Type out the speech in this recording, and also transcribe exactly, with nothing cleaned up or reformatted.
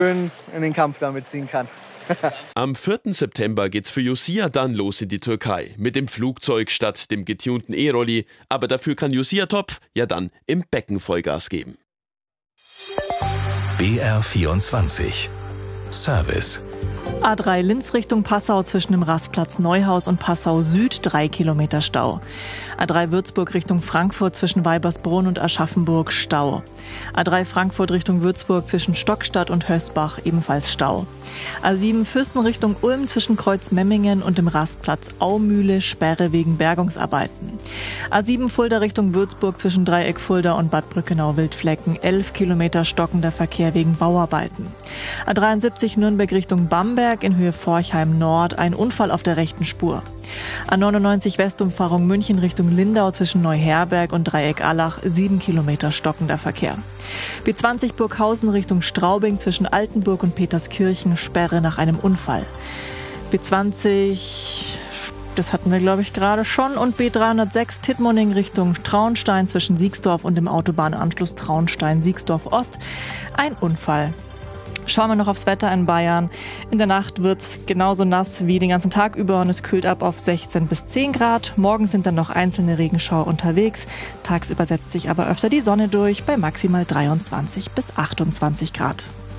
schön in den Kampf damit ziehen kann. Am vierten September geht's für Josia dann los in die Türkei. Mit dem Flugzeug statt dem getunten E-Rolli. Aber dafür kann Josia Topf ja dann im Becken Vollgas geben. B R vierundzwanzig Service. A drei Linz Richtung Passau zwischen dem Rastplatz Neuhaus und Passau Süd drei Kilometer Stau. A drei Würzburg Richtung Frankfurt zwischen Weibersbrunn und Aschaffenburg Stau. A drei Frankfurt Richtung Würzburg zwischen Stockstadt und Hösbach ebenfalls Stau. A sieben Füssen Richtung Ulm zwischen Kreuzmemmingen und dem Rastplatz Aumühle Sperre wegen Bergungsarbeiten. A sieben Fulda Richtung Würzburg zwischen Dreieck Fulda und Bad Brückenau-Wildflecken elf Kilometer stockender Verkehr wegen Bauarbeiten. A dreiundsiebzig Nürnberg Richtung Bamberg in Höhe Forchheim Nord ein Unfall auf der rechten Spur. A neunundneunzig Westumfahrung München Richtung Lindau zwischen Neuherberg und Dreieck Allach sieben Kilometer stockender Verkehr. B zwanzig Burghausen Richtung Straubing zwischen Altenburg und Peterskirchen Sperre nach einem Unfall. B zwanzig, das hatten wir glaube ich gerade schon, und B dreihundertsechs Tittmoning Richtung Traunstein zwischen Siegsdorf und dem Autobahnanschluss Traunstein-Siegsdorf Ost ein Unfall. Schauen wir noch aufs Wetter in Bayern. In der Nacht wird's genauso nass wie den ganzen Tag über und es kühlt ab auf sechzehn bis zehn Grad. Morgen sind dann noch einzelne Regenschauer unterwegs. Tagsüber setzt sich aber öfter die Sonne durch bei maximal dreiundzwanzig bis achtundzwanzig Grad.